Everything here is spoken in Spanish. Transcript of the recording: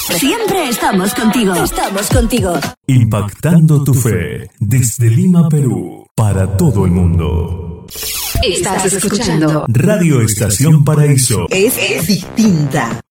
Siempre estamos contigo. Estamos contigo. Impactando tu fe desde Lima, Perú, para todo el mundo. Estás escuchando Radio Estación Paraíso. Es distinta.